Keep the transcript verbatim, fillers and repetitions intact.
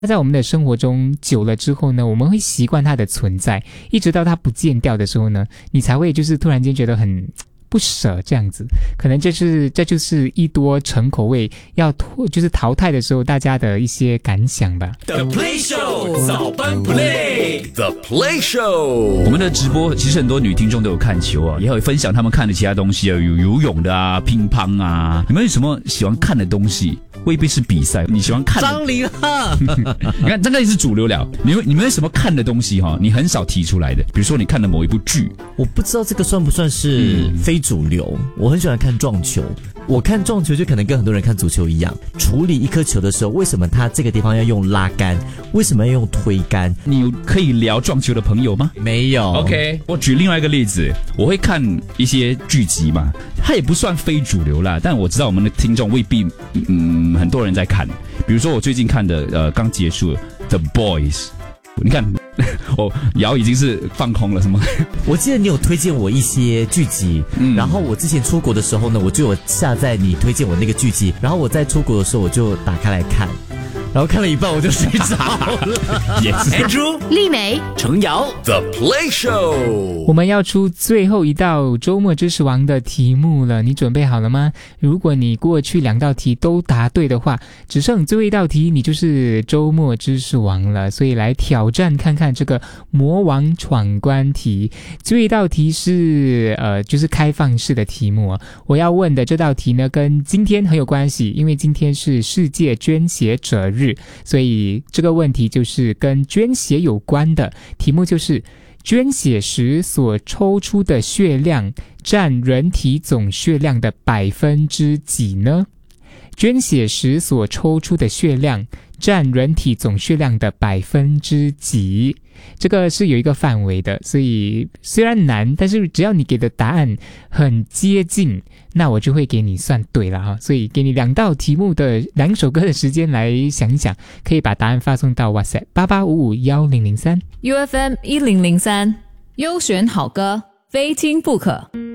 在我们的生活中久了之后呢，我们会习惯它的存在，一直到它不见掉的时候呢，你才会就是突然间觉得很不舍这样子。可能这是这就是一多成口味要就是淘汰的时候大家的一些感想吧。 The Play Show 早班 Play The Play Show。 我们的直播其实很多女听众都有看球啊，也会分享他们看的其他东西啊，有游泳的啊，乒乓啊。你们有什么喜欢看的东西？未必是比赛，你喜欢看的张琳哈你看这个也是主流了。你们你们有什么看的东西哈？你很少提出来的，比如说你看的某一部剧。 我不知道这个算不算是非主流、嗯、我很喜欢看撞球。我看撞球就可能跟很多人看足球一样，处理一颗球的时候，为什么他这个地方要用拉杆，为什么要用推杆？ 你有可以聊撞球的朋友吗？ 没有。 OK， 我举另外一个例子，我会看一些剧集嘛，它也不算非主流啦，但我知道我们的听众未必嗯很多人在看。比如说我最近看的呃刚结束的 The Boys， 你看我瑶已经是放空了，什么？ 我记得你有推荐我一些剧集、嗯、然后我之前出国的时候呢，我就有下载你推荐我那个剧集，然后我在出国的时候我就打开来看，然后看了一半我就睡着了。 也是 Andrew、 丽美、 程瑶 The Play Show。 我们要出最后一道周末知识王的题目了，你准备好了吗？如果你过去两道题都答对的话，只剩最后一道题，你就是周末知识王了。所以来挑战看看这个魔王闯关题。最后一道题是呃，就是开放式的题目、啊、我要问的这道题呢跟今天很有关系，因为今天是世界捐血者日，所以这个问题就是跟捐血有关的。题目就是捐血时所抽出的血量占人体总血量的百分之几呢？捐血时所抽出的血量占人体总血量的百分之几？这个是有一个范围的，所以虽然难，但是只要你给的答案很接近，那我就会给你算对了哈。所以给你两道题目的两首歌的时间来想一想，可以把答案发送到 WhatsApp 八八五五一零零三 U F M 一零零三，优选好歌，非听不可。